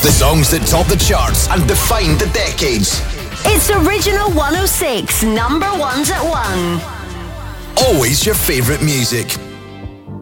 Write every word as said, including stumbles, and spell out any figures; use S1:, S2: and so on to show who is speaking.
S1: The songs that top the charts and defined the decades.
S2: It's Original one oh six, number ones at one.
S1: Always your favourite music.